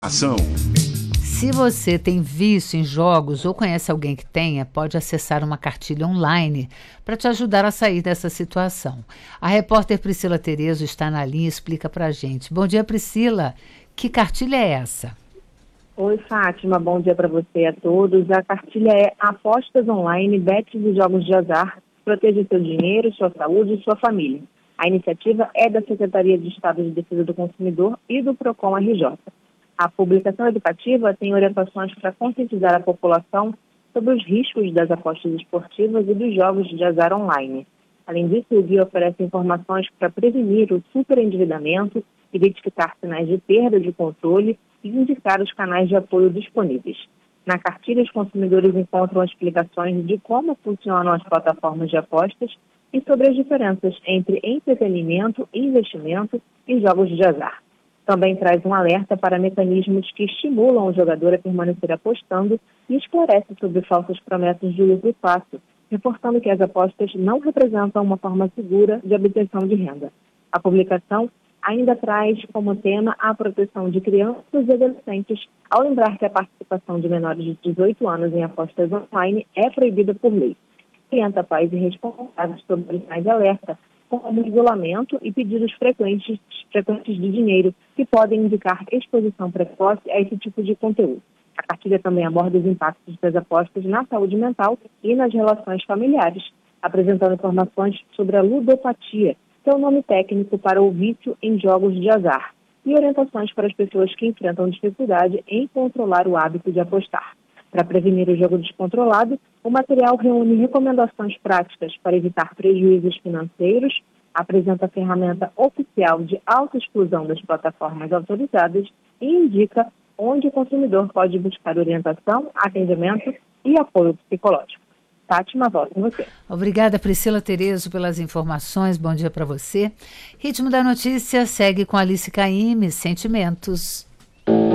Ação. Se você tem vício em jogos ou conhece alguém que tenha, pode acessar uma cartilha online para te ajudar a sair dessa situação. A repórter Priscila Terezo está na linha e explica para a gente. Bom dia, Priscila. Que cartilha é essa? Oi, Fátima. Bom dia para você e a todos. A cartilha é Apostas Online, Bets e Jogos de Azar. Proteja seu dinheiro, sua saúde e sua família. A iniciativa é da Secretaria de Estado de Defesa do Consumidor e do PROCON RJ. A publicação educativa tem orientações para conscientizar a população sobre os riscos das apostas esportivas e dos jogos de azar online. Além disso, o guia oferece informações para prevenir o superendividamento, identificar sinais de perda de controle e indicar os canais de apoio disponíveis. Na cartilha, os consumidores encontram explicações de como funcionam as plataformas de apostas e sobre as diferenças entre entretenimento, investimento e jogos de azar. Também traz um alerta para mecanismos que estimulam o jogador a permanecer apostando e esclarece sobre falsas promessas de lucro fácil, reforçando que as apostas não representam uma forma segura de obtenção de renda. A publicação ainda traz como tema a proteção de crianças e adolescentes, ao lembrar que a participação de menores de 18 anos em apostas online é proibida por lei. Orienta pais e responsáveis sobre os sinais de alerta, como isolamento e pedidos frequentes de dinheiro, que podem indicar exposição precoce a esse tipo de conteúdo. A cartilha também aborda os impactos das apostas na saúde mental e nas relações familiares, apresentando informações sobre a ludopatia, que é o nome técnico para o vício em jogos de azar, e orientações para as pessoas que enfrentam dificuldade em controlar o hábito de apostar. Para prevenir o jogo descontrolado, o material reúne recomendações práticas para evitar prejuízos financeiros, apresenta a ferramenta oficial de autoexclusão das plataformas autorizadas e indica onde o consumidor pode buscar orientação, atendimento e apoio psicológico. Fátima, volto com você. Obrigada, Priscila Terezo, pelas informações. Bom dia para você. Ritmo da Notícia segue com Alice Caymmi, Sentimentos.